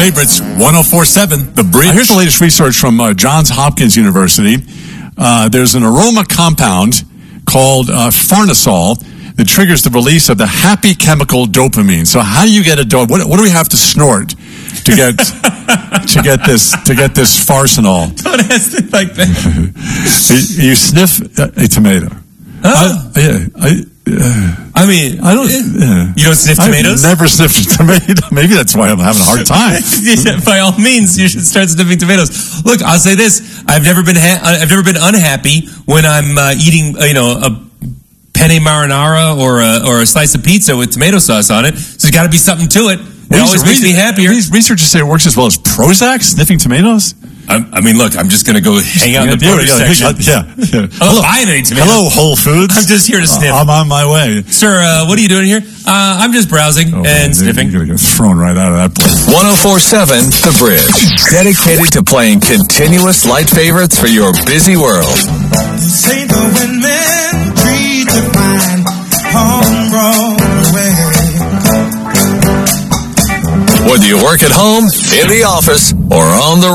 Favorites, 104.7, The Bridge. Here's the latest research from Johns Hopkins University. There's an aroma compound called farnesol that triggers the release of the happy chemical dopamine. So how do you get a what do we have to snort to get this farnesol? Don't ask it like that. You sniff a tomato. Oh. I mean, I don't. You don't sniff tomatoes? I've never sniffed a tomato. Maybe that's why I'm having a hard time. By all means, you should start sniffing tomatoes. Look, I'll say this: I've never been unhappy when I'm eating, a penne marinara or a slice of pizza with tomato sauce on it. So there's got to be something to it. It always makes me happier. Researchers say it works as well as Prozac, sniffing tomatoes. I mean, look, I'm just going to go hang out in the produce section. Yeah. I'm not buying any tomatoes. Hello, Whole Foods. I'm just here to sniff. I'm on my way. Sir, what are you doing here? I'm just browsing and sniffing. You're going to get thrown right out of that place. 104.7 The Bridge. Dedicated to playing continuous light favorites for your busy world. Say the windman treat to find home Broadway. Whether you work at home, in the office, or on the